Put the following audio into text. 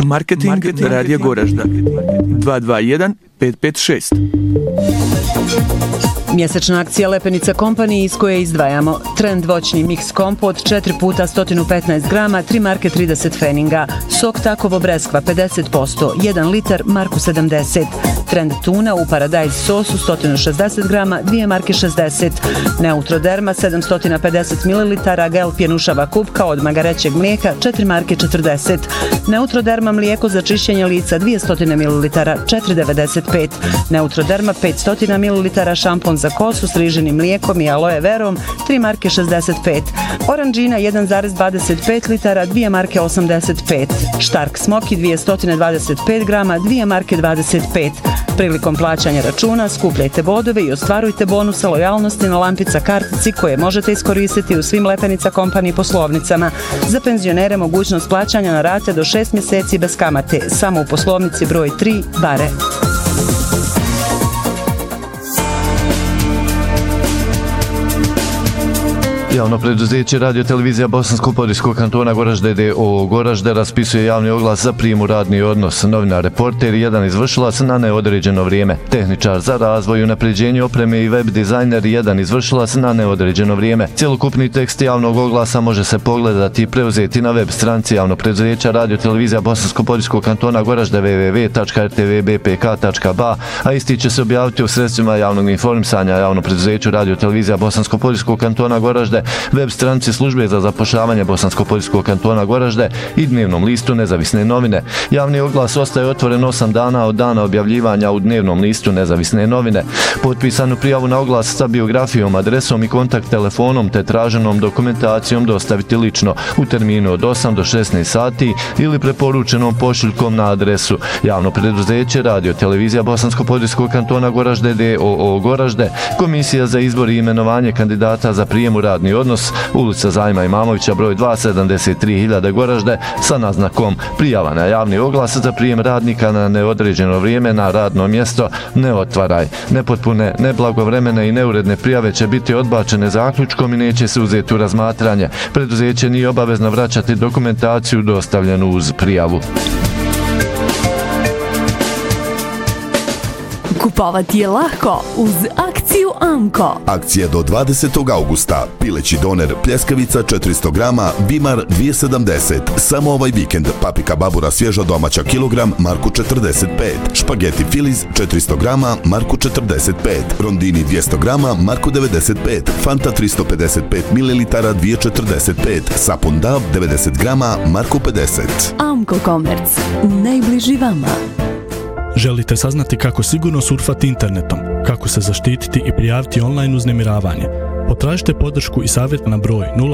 Marketing Radija Goražda 221 556. Mjesečna akcija Lepenica Company iz koje izdvajamo Trend voćni mix kompot 4 puta 115 grama, 3 marke 30 feninga, sok Takovo breskva 50%, 1 litar marku 70, Trend tuna u paradajz sosu 160 grama, 2 marke 60, Neutroderma 750 ml, gel pjenušava kupka od magarećeg mlijeka 4 marke 40, Neutroderma mlijeko za čišćenje lica 200 ml 4,95, Neutroderma 500 ml šampon za kosu s riženim mlijekom i aloe verom 3 marke 65, Oranđina 1,25 litara 2 marke 85, Štark Smoki 225 grama 2 marke 25. Prilikom plaćanja računa skupljajte bodove i ostvarujte bonuse lojalnosti na lampica kartici koje možete iskoristiti u svim Lepenica Company poslovnicama. Za penzionere mogućnost plaćanja na rate do 6 mjeseci bez kamate, samo u poslovnici broj 3 Bare. Javno preduzeće Radio Televizija Bosansko-Podrijskog kantona Goražde d.o.o. Goražde raspisuje javni oglas za prijem u radni odnos. Novinar, reporter i jedan izvršilac na neodređeno vrijeme. Tehničar za razvoj i unapređenje opreme i web dizajner i jedan izvršilac na neodređeno vrijeme. Cjelokupni tekst javnog oglasa može se pogledati i preuzeti na web stranici javno preduzeća Radio Televizija Bosansko-Podrijskog kantona Goražde www.rtvbpk.ba, a isti će se objaviti u sredstvima javnog informisanja javno preduzeću Radio Televizija Bosansko-Podrijskog kantona Goražde, web stranici službe za zapošljavanje Bosansko-Podrijskog kantona Goražde i dnevnom listu Nezavisne novine. Javni oglas ostaje otvoren 8 dana od dana objavljivanja u dnevnom listu Nezavisne novine. Potpisanu prijavu na oglas sa biografijom, adresom i kontakt telefonom te traženom dokumentacijom dostaviti lično u terminu od 8 do 16 sati ili preporučenom pošiljkom na adresu Javno preduzeće Radio Televizija Bosansko-Podrijskog kantona Goražde d.o.o. Goražde, Komisija za izbor i imenovanje kandidata za prijem u radni odnos, ulica Zajma Imamovića broj 2, 73.000 Goražde, sa naznakom prijava na javni oglas za prijem radnika na neodređeno vrijeme na radno mjesto ne otvaraj. Nepotpune, neblagovremene i neuredne prijave će biti odbačene zaključkom i neće se uzeti u razmatranje. Preduzeće nije obavezno vraćati dokumentaciju dostavljenu uz prijavu. Kupovati je lako uz akciju Anko. Akcija do 20. augusta. Pileći doner pljeskavica 400 grama, Bimar 2,70. Samo ovaj vikend paprika babura svježa domaća kilogram, marku 45. Špageti Filiz 400 grama, marku 45. Rondini 200 grama, marku 95. Fanta 355 ml 2,45. Sapun Dab 90 grama, marku 50. Anko Komerc. Najbliži vama. Želite saznati kako sigurno surfati internetom, kako se zaštititi i prijaviti online uznemiravanje? Potražite podršku i savjet na broj